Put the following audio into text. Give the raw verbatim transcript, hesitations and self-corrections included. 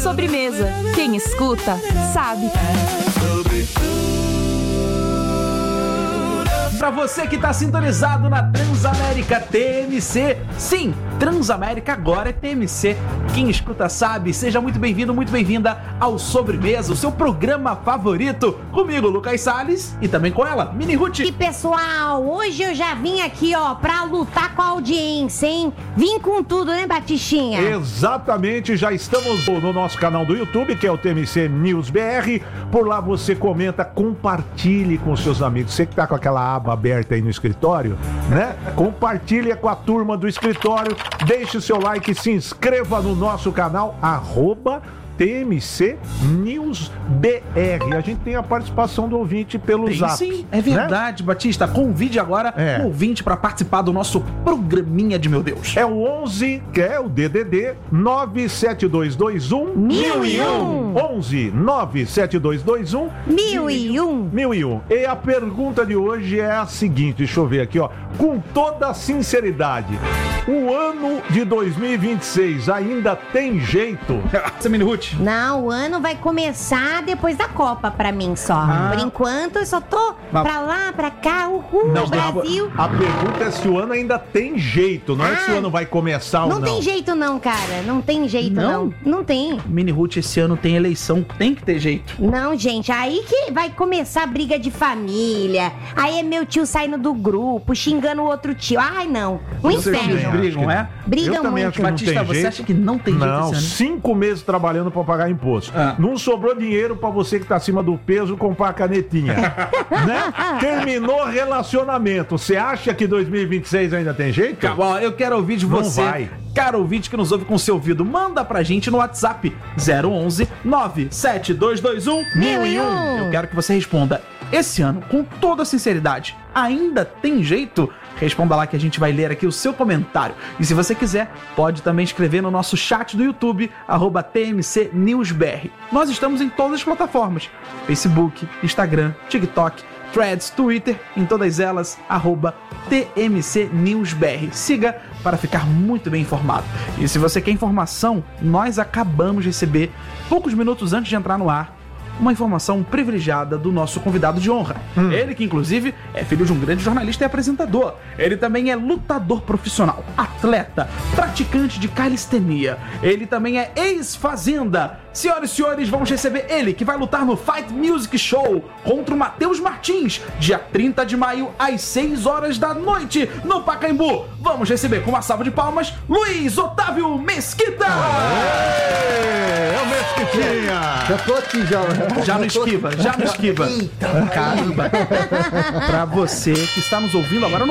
Sobremesa. Quem escuta, sabe. Pra você que tá sintonizado na Transamérica T M C, sim, Transamérica agora é T M C. Quem escuta sabe, seja muito bem-vindo, muito bem-vinda ao Sobremesa, o seu programa favorito, comigo, Lucas Salles, e também com ela, Mini Ruth. E pessoal, hoje eu já vim aqui, ó, pra lutar com a audiência, hein? Vim com tudo, né, Batistinha? Exatamente, já estamos no nosso canal do YouTube, que é o T M C News B R. Por lá você comenta, compartilhe com seus amigos. Você que tá com aquela aba aberta aí no escritório, né? Compartilha com a turma do escritório, deixe o seu like, se inscreva no nosso canal, arroba T M C News B R. A gente tem a participação do ouvinte pelo Tem, Zap. sim, é verdade, né? Batista. Convide agora É. o ouvinte para participar do nosso programinha de meu Deus. É o onze, que é o D D D nove sete dois dois um Mil e um. onze nove sete dois dois um Mil e um. Mil e um. E a pergunta de hoje é a seguinte, deixa eu ver aqui, ó. Com toda sinceridade, o ano de dois mil e vinte e seis ainda tem jeito? Essa Mini Ruth. Não, o ano vai começar depois da Copa pra mim só. Ah. Por enquanto eu só tô Mas- pra lá, pra cá, uhul, Não, Brasil. A pergunta é se o ano ainda tem jeito, não é se o Ah. ano vai começar ou Não não. tem jeito não, cara. Não tem jeito Não? não. Não tem. Mini Ruth, esse ano tem eleição, tem que ter jeito. Não, gente, aí que vai começar a briga de família. Aí é meu tio saindo do grupo, xingando o outro tio. Ai, não. Um Vocês inferno. também acham brigam, que- é? Brigam Eu também muito. acho que não Batista, tem você jeito. acha que não tem jeito Não, esse ano? cinco meses trabalhando pra pagar imposto. Ah. Não sobrou dinheiro pra você que tá acima do peso comprar a canetinha. Né? Terminou relacionamento. Você acha que dois mil e vinte e seis ainda tem jeito? Calma, eu quero ouvir de Não você, vai. cara ouvinte que nos ouve com seu ouvido. Manda pra gente no WhatsApp zero onze nove sete dois dois um Mil e um. Eu quero que você responda. Esse ano, com toda sinceridade, ainda tem jeito? Responda lá que a gente vai ler aqui o seu comentário. E se você quiser, pode também escrever no nosso chat do YouTube, arroba T M C News B R. Nós estamos em todas as plataformas: Facebook, Instagram, TikTok, Threads, Twitter, em todas elas, arroba T M C News B R. Siga para ficar muito bem informado. E se você quer informação, nós acabamos de receber, poucos minutos antes de entrar no ar, uma informação privilegiada do nosso convidado de honra. Hum. Ele que, inclusive, é filho de um grande jornalista e apresentador. Ele também é lutador profissional, atleta, praticante de calistenia. Ele também é ex-fazenda. Senhoras e senhores, vamos receber ele, que vai lutar no Fight Music Show contra o Matheus Martins, dia trinta de maio, às seis horas da noite, no Pacaembu. Vamos receber com uma salva de palmas, Luiz Otávio Mesquita! Aê, é o Mesquitinha! Já tô aqui, já. Já não esquiva, já não esquiva. Eita, Caramba. Pra você que está nos ouvindo agora no